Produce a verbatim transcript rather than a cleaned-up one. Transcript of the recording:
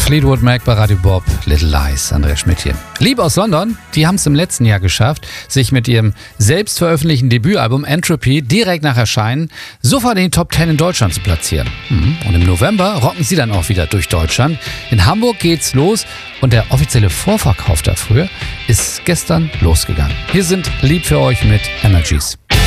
Fleetwood Mac bei Radio Bob, Little Lies, Andreas Schmidt hier. Liebe aus London, die haben es im letzten Jahr geschafft, sich mit ihrem selbst veröffentlichten Debütalbum Entropy direkt nach Erscheinen sofort in die Top zehn in Deutschland zu platzieren. Und im November rocken sie dann auch wieder durch Deutschland. In Hamburg geht's los und der offizielle Vorverkauf dafür ist gestern losgegangen. Hier sind Lieb für euch mit Energies.